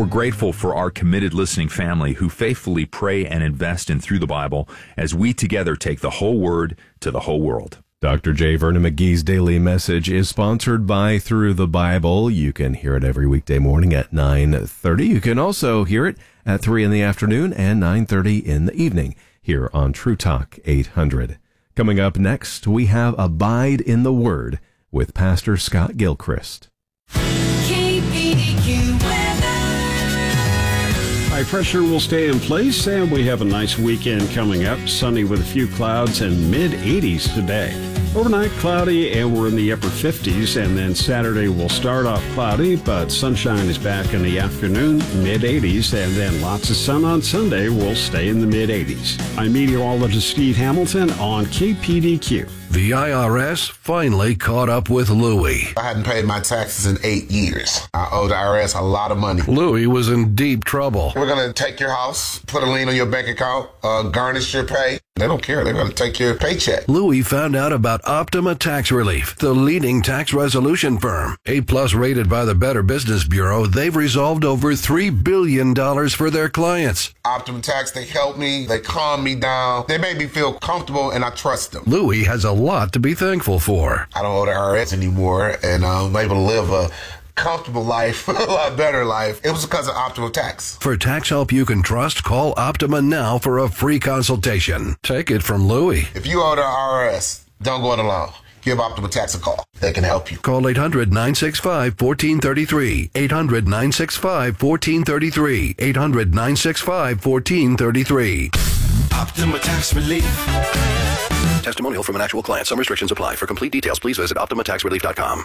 We're grateful for our committed listening family who faithfully pray and invest in Through the Bible as we together take the whole Word to the whole world. Dr. J. Vernon McGee's Daily Message is sponsored by Through the Bible. You can hear it every weekday morning at 9:30. You can also hear it at 3 in the afternoon and 9:30 in the evening here on True Talk 800. Coming up next, we have Abide in the Word with Pastor Scott Gilchrist. KPDQ weather. High pressure will stay in place, and we have a nice weekend coming up. Sunny with a few clouds and mid-80s today. Overnight cloudy, and we're in the upper 50s, and then Saturday will start off cloudy, but sunshine is back in the afternoon, mid-80s, and then lots of sun on Sunday. Will stay in the mid-80s. I'm meteorologist Steve Hamilton on KPDQ. The IRS finally caught up with Louie. I hadn't paid my taxes in 8 years. I owe the IRS a lot of money. Louie was in deep trouble. We're going to take your house, put a lien on your bank account, garnish your pay. They don't care. They're going to take your paycheck. Louie found out about Optima Tax Relief, the leading tax resolution firm. A+ rated by the Better Business Bureau, they've resolved over $3 billion for their clients. Optima Tax, they help me. They calm me down. They make me feel comfortable, and I trust them. Louie has a lot to be thankful for. I don't owe the IRS anymore, and I'm able to live a comfortable life, a lot better life. It was because of Optima Tax. For tax help you can trust, call Optima now for a free consultation. Take it from Louie. If you owe the IRS, don't go it alone. Give Optima Tax a call. They can help you. Call 800-965-1433. 800-965-1433. 800-965-1433. Optima Tax Relief. Testimonial from an actual client. Some restrictions apply. For complete details, please visit OptimaTaxRelief.com.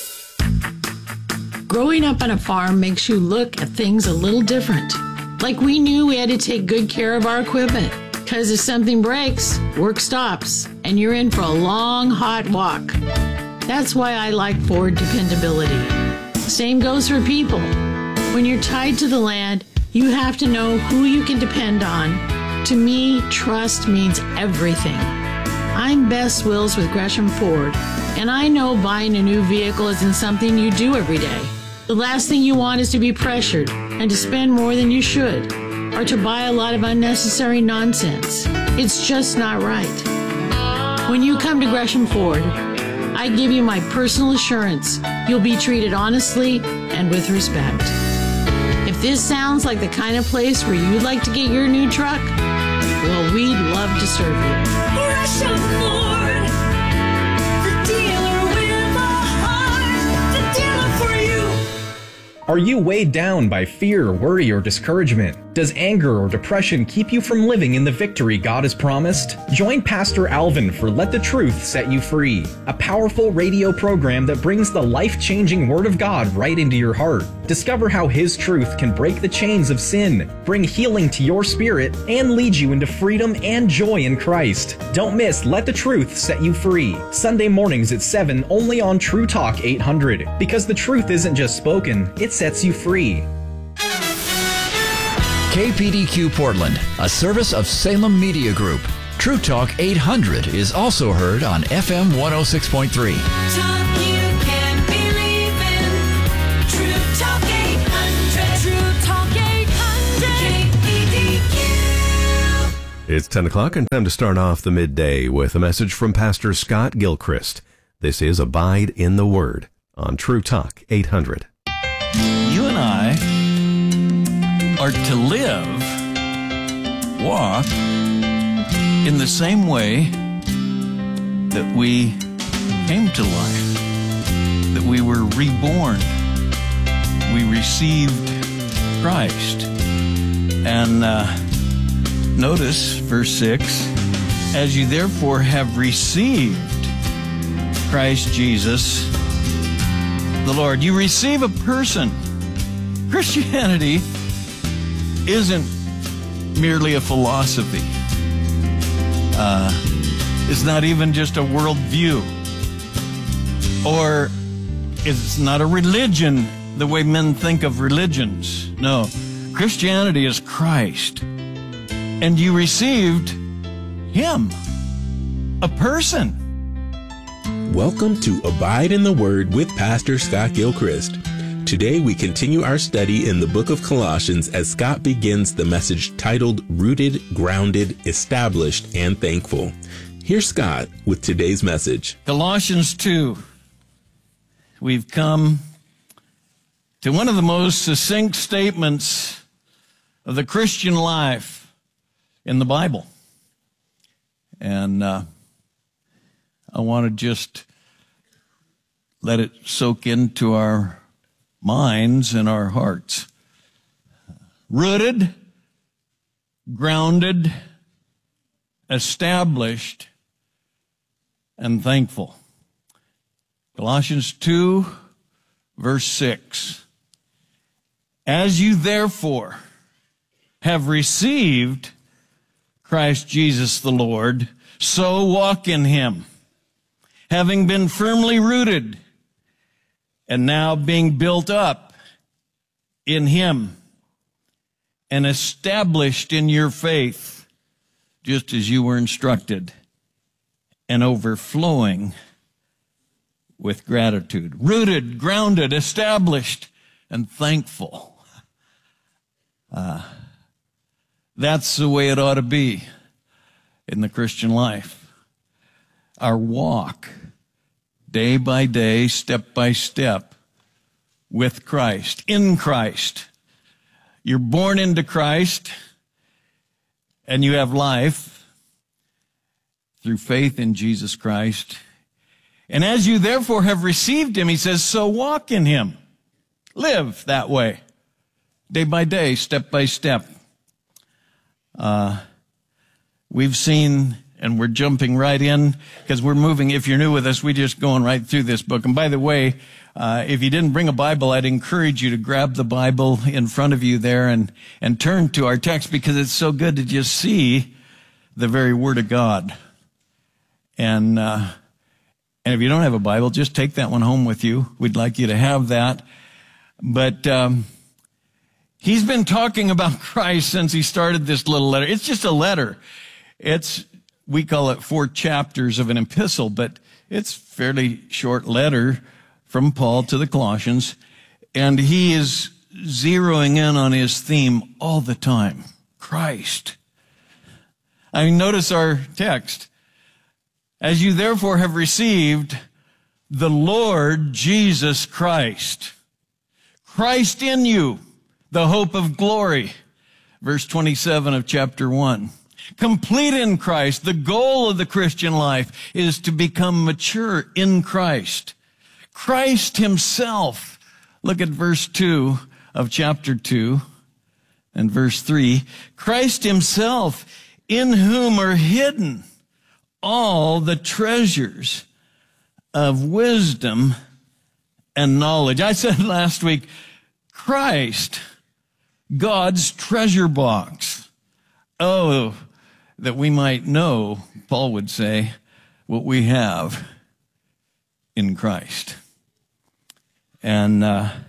Growing up on a farm makes you look at things a little different. Like we knew we had to take good care of our equipment, because if something breaks, work stops, and you're in for a long, hot walk. That's why I like Ford dependability. Same goes for people. When you're tied to the land, you have to know who you can depend on. To me, trust means everything. I'm Bess Wills with Gresham Ford, and I know buying a new vehicle isn't something you do every day. The last thing you want is to be pressured and to spend more than you should, or to buy a lot of unnecessary nonsense. It's just not right. When you come to Gresham Ford, I give you my personal assurance you'll be treated honestly and with respect. If this sounds like the kind of place where you'd like to get your new truck, well, we'd love to serve you. Gresham Ford, the dealer with a heart, the dealer for you. Are you weighed down by fear, worry, or discouragement? Does anger or depression keep you from living in the victory God has promised? Join Pastor Alvin for Let the Truth Set You Free, a powerful radio program that brings the life-changing Word of God right into your heart. Discover how His truth can break the chains of sin, bring healing to your spirit, and lead you into freedom and joy in Christ. Don't miss Let the Truth Set You Free, Sunday mornings at 7 only on True Talk 800. Because the truth isn't just spoken, it sets you free. KPDQ Portland, a service of Salem Media Group. True Talk 800 is also heard on FM 106.3. Talk you can believe in. True Talk 800. True Talk 800. KPDQ. It's 10 o'clock and time to start off the midday with a message from Pastor Scott Gilchrist. This is Abide in the Word on True Talk 800. You and I are to live, walk in the same way that we came to life, that we were reborn, we received Christ. And notice verse 6, as you therefore have received Christ Jesus, the Lord. You receive a person. Christianity isn't merely a philosophy. It's not even just a worldview. Or it's not a religion the way men think of religions. No, Christianity is Christ. And you received Him, a person. Welcome to Abide in the Word with Pastor Scott Gilchrist. Today we continue our study in the book of Colossians as Scott begins the message titled Rooted, Grounded, Established, and Thankful. Here's Scott with today's message. Colossians 2. We've come to one of the most succinct statements of the Christian life in the Bible. And I want to just let it soak into our minds and our hearts. Rooted, grounded, established, and thankful. Colossians 2, verse 6. As you therefore have received Christ Jesus the Lord, so walk in him, having been firmly rooted, and now being built up in him, and established in your faith, just as you were instructed, and overflowing with gratitude. Rooted, grounded, established, and thankful. That's the way it ought to be in the Christian life. Our walk, day by day, step by step, with Christ, in Christ. You're born into Christ, and you have life through faith in Jesus Christ. And as you therefore have received him, he says, so walk in him. Live that way, day by day, step by step. We've seen, and we're jumping right in, because we're moving. If you're new with us, we're just going right through this book. And by the way, if you didn't bring a Bible, I'd encourage you to grab the Bible in front of you there and turn to our text, because it's so good to just see the very Word of God. And if you don't have a Bible, just take that one home with you. We'd like you to have that. But he's been talking about Christ since he started this little letter. It's just a letter. We call it 4 chapters of an epistle, but it's a fairly short letter from Paul to the Colossians. And he is zeroing in on his theme all the time. Christ. I mean, notice our text. As you therefore have received the Lord Jesus Christ. Christ in you, the hope of glory. Verse 27 of chapter 1. Complete in Christ. The goal of the Christian life is to become mature in Christ. Christ himself. Look at verse 2 of chapter 2 and verse 3. Christ himself, in whom are hidden all the treasures of wisdom and knowledge. I said last week, Christ, God's treasure box. Oh, that we might know, Paul would say, what we have in Christ. And that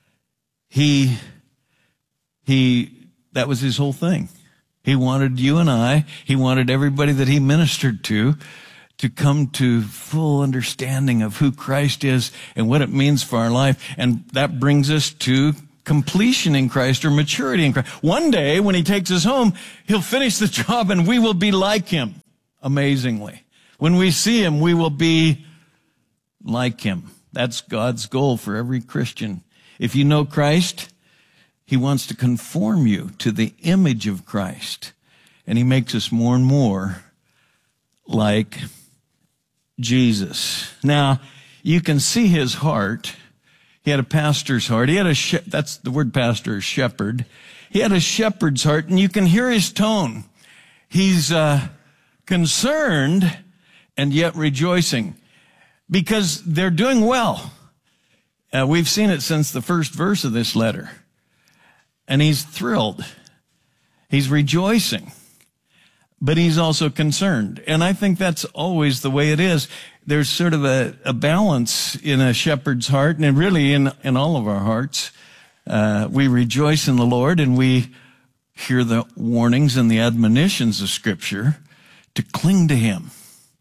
was his whole thing. He wanted you and I, he wanted everybody that he ministered to come to full understanding of who Christ is and what it means for our life. And that brings us to completion in Christ, or maturity in Christ. One day, when he takes us home, he'll finish the job and we will be like him, amazingly. When we see him, we will be like him. That's God's goal for every Christian. If you know Christ, he wants to conform you to the image of Christ. And he makes us more and more like Jesus. Now, you can see his heart. He had a pastor's heart. He had that's the word pastor, shepherd. He had a shepherd's heart, and you can hear his tone. He's concerned and yet rejoicing because they're doing well. We've seen it since the first verse of this letter. And he's thrilled. He's rejoicing. But he's also concerned. And I think that's always the way it is. There's sort of a balance in a shepherd's heart, and really in all of our hearts. We rejoice in the Lord, and we hear the warnings and the admonitions of Scripture to cling to him.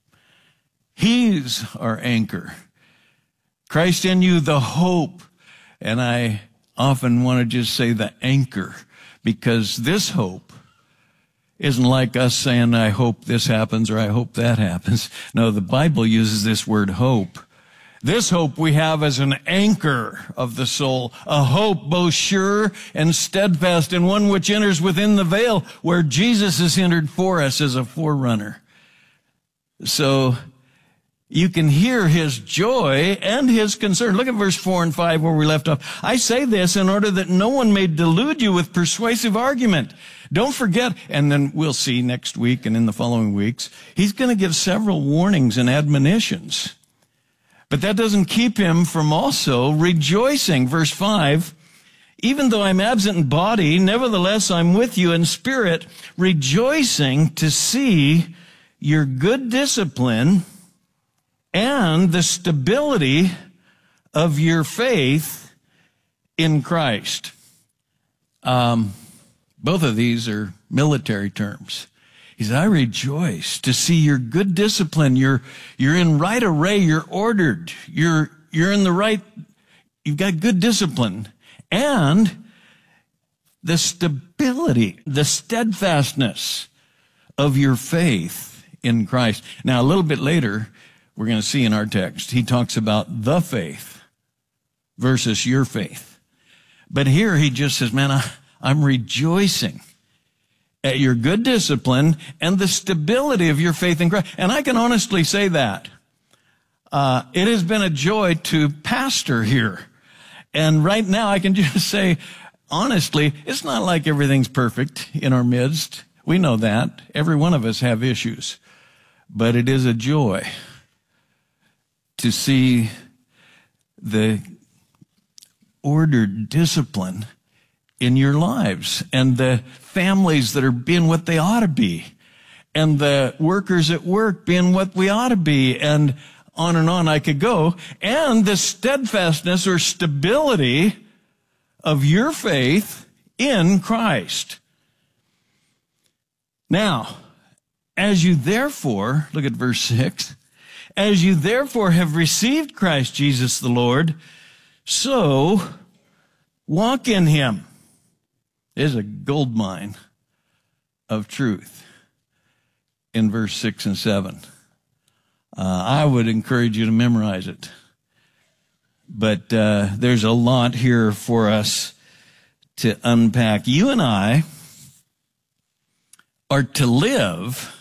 He's our anchor. Christ in you, the hope. And I often want to just say the anchor, because this hope isn't like us saying, I hope this happens or I hope that happens. No, the Bible uses this word hope. This hope we have as an anchor of the soul, a hope both sure and steadfast, and one which enters within the veil where Jesus has entered for us as a forerunner. So you can hear his joy and his concern. Look at verse 4 and 5 where we left off. I say this in order that no one may delude you with persuasive argument. Don't forget, and then we'll see next week and in the following weeks, he's going to give several warnings and admonitions. But that doesn't keep him from also rejoicing. Verse 5, even though I'm absent in body, nevertheless I'm with you in spirit, rejoicing to see your good discipline and the stability of your faith in Christ. Both of these are military terms. He said, I rejoice to see your good discipline. You're in right array. You're ordered. You're in the right, you've got good discipline. And the stability, the steadfastness of your faith in Christ. Now, a little bit later, we're going to see in our text, he talks about the faith versus your faith. But here he just says, man, I'm rejoicing at your good discipline and the stability of your faith in Christ. And I can honestly say that. It has been a joy to pastor here. And right now I can just say, honestly, it's not like everything's perfect in our midst. We know that. Every one of us have issues. But it is a joy to see the ordered discipline in your lives, and the families that are being what they ought to be, and the workers at work being what we ought to be, and on I could go, and the steadfastness or stability of your faith in Christ. Now, as you therefore, look at verse 6, as you therefore have received Christ Jesus the Lord, so walk in him. There's a gold mine of truth in verse 6 and 7. I would encourage you to memorize it. But there's a lot here for us to unpack. You and I are to live,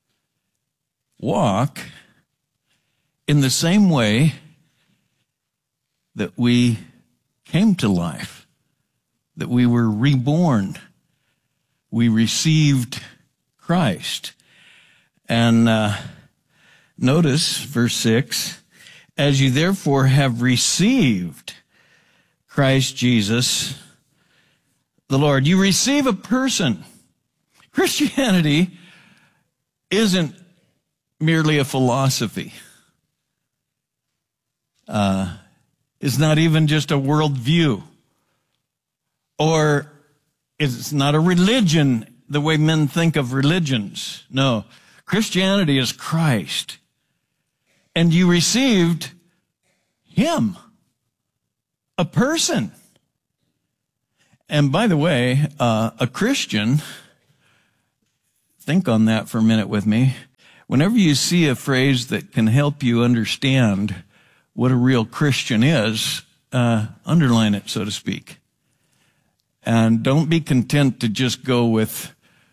walk in the same way that we came to life. That we were reborn. We received Christ. And notice verse 6, as you therefore have received Christ Jesus the Lord. You receive a person. Christianity isn't merely a philosophy. It's not even just a worldview. Or it's not a religion the way men think of religions. No, Christianity is Christ. And you received him, a person. And by the way, a Christian, think on that for a minute with me. Whenever you see a phrase that can help you understand what a real Christian is, underline it, so to speak. And don't be content to just go with,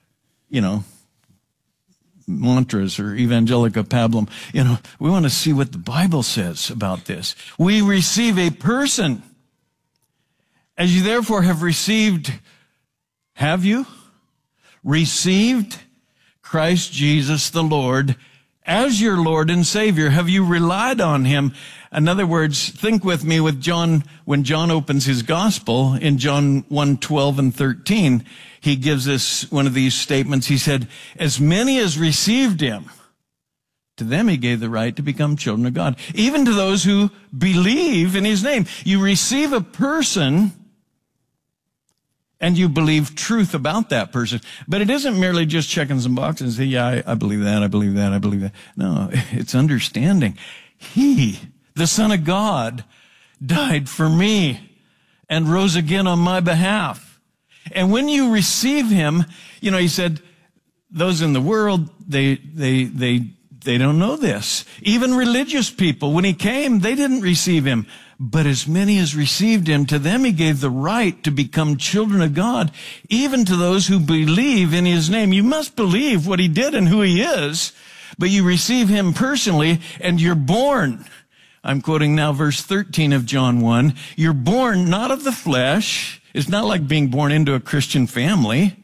mantras or evangelica pablum. We want to see what the Bible says about this. We receive a person. As you therefore have received, have you received Christ Jesus the Lord as your Lord and Savior? Have you relied on him? In other words, think with me with John, when John opens his gospel in John 1:12 and 13, he gives us one of these statements. He said, as many as received him, to them he gave the right to become children of God, even to those who believe in his name. You receive a person and you believe truth about that person. But it isn't merely just checking some boxes and say, yeah, I believe that, I believe that, I believe that. No, it's understanding. He, the Son of God, died for me. and rose again on my behalf. And when you receive him, he said, those in the world, they don't know this. Even religious people, when he came, they didn't receive him. But as many as received him, to them he gave the right to become children of God, even to those who believe in his name. You must believe what he did and who he is, but you receive him personally, and you're born. I'm quoting now verse 13 of John 1. You're born not of the flesh. It's not like being born into a Christian family,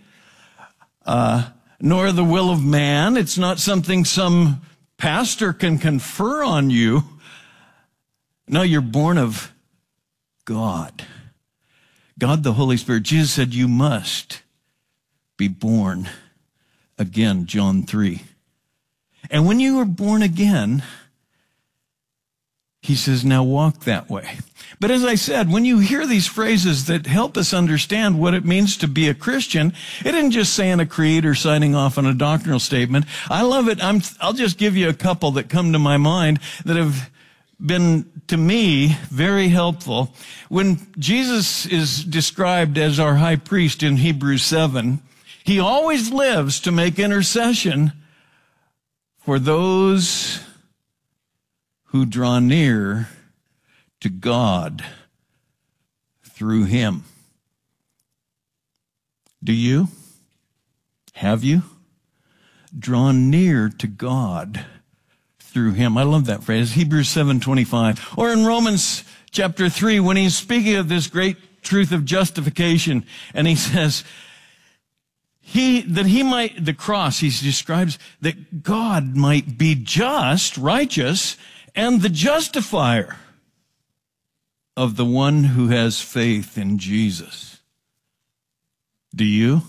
nor the will of man. It's not something some pastor can confer on you. No, you're born of God. God the Holy Spirit. Jesus said you must be born again, John 3. And when you are born again, he says, now walk that way. But as I said, when you hear these phrases that help us understand what it means to be a Christian, it isn't just saying a creed or signing off on a doctrinal statement. I love it. I'll just give you a couple that come to my mind that have been, to me, very helpful. When Jesus is described as our high priest in Hebrews 7, he always lives to make intercession for those who draw near to God through him. Do you? Have you drawn near to God through him? I love that phrase, Hebrews 7:25. Or in Romans chapter 3, when he's speaking of this great truth of justification, and he says, the cross, he describes that God might be just, righteous, and the justifier of the one who has faith in Jesus. Do you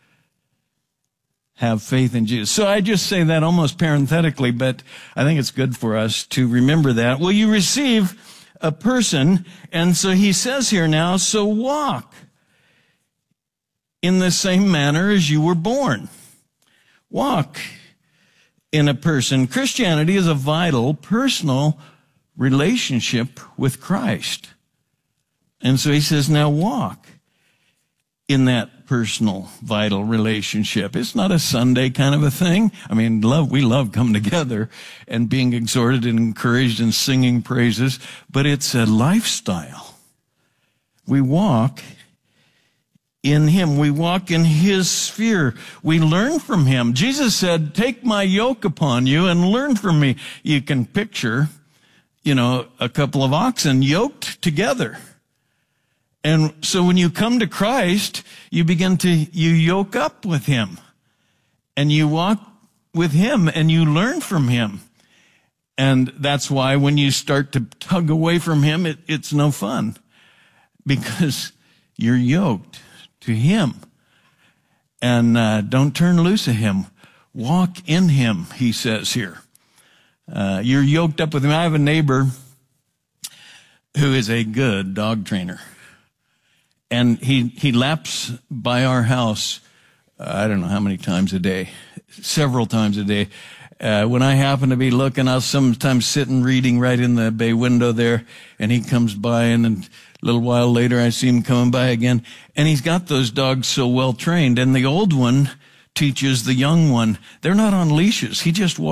have faith in Jesus? So I just say that almost parenthetically, but I think it's good for us to remember that. Well, you receive a person, and so he says here now, so walk in the same manner as you were born. Walk in a person. Christianity is a vital, personal relationship with Christ. And so he says, now walk in that personal, vital relationship. It's not a Sunday kind of a thing. I mean, we love coming together and being exhorted and encouraged and singing praises, but it's a lifestyle. We walk in him. We walk in his sphere. We learn from him. Jesus said, take my yoke upon you and learn from me. You can picture, a couple of oxen yoked together. And so when you come to Christ, you yoke up with him and you walk with him and you learn from him. And that's why when you start to tug away from him, it's no fun, because you're yoked to him. And don't turn loose of him. Walk in him, he says here. You're yoked up with him. I have a neighbor who is a good dog trainer. And he laps by our house, I don't know how many times a day, several times a day. When I happen to be looking, I'll sometimes sit and reading right in the bay window there, and he comes by, and then a little while later I see him coming by again. And he's got those dogs so well trained, and the old one teaches the young one. They're not on leashes. He just walks